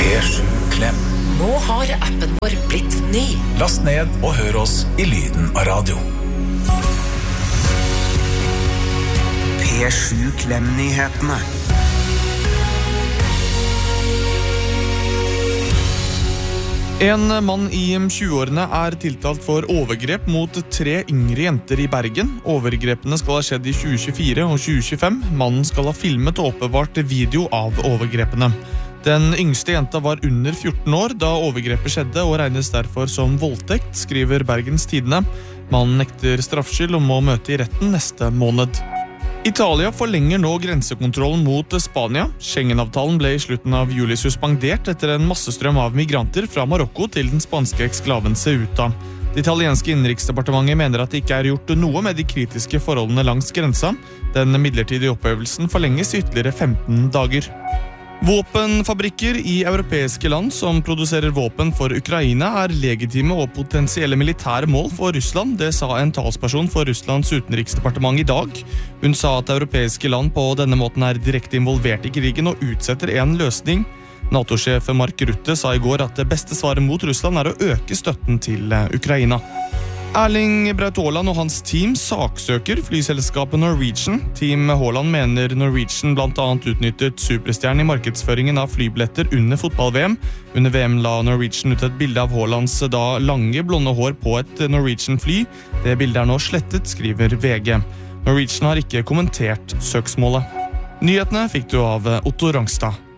P7 Klem. Nå har appen vår blitt ny. Last ned og hør oss i lyden av radio. P7 Klem-nyhetene. En mann i 20-årene tiltalt for overgrep mot 3 yngre jenter i Bergen. Overgrepene skal ha skjedd i 2024 og 2025. Mannen skal ha filmet og oppbevart video av overgrepene. Den yngste jenta var under 14 år da overgrepet skjedde og regnes derfor som voldtekt, skriver Bergens Tidende. Mannen nekter straffskyld og må møte i retten neste måned. Italia forlenger nå grensekontrollen mot Spania. Schengen-avtalen ble i slutten av juli suspendert etter en massestrøm av migranter fra Marokko til den spanske eksklaven Ceuta. Det italienske innenriksdepartementet mener at det ikke gjort noe med de kritiske forholdene langs grensa. Den midlertidige oppøvelsen forlenges i ytterligere 15 dager. Våpenfabrikker i europeiske land som produserer våpen for Ukraina legitime og potensielle militære mål for Russland, det sa en talsperson for Russlands utenriksdepartement i dag. Hun sa at europeiske land på denne måten direkte involvert i krigen og utsetter en løsning. NATO-sjef Mark Rutte sa i går at det beste svaret mot Russland å øke støtten til Ukraina. Erling Braut Haaland og hans team saksøker flyselskapet Norwegian. Team Haaland mener Norwegian blant annet utnyttet superstjernen i markedsføringen av flybilletter under fotball-VM. Under VM la Norwegian ut et bilde av Haalands da lange blonde hår på et Norwegian-fly. Det bildet nå slettet, skriver VG. Norwegian har ikke kommentert søksmålet. Nyhetene fikk du av Otto Rangstad.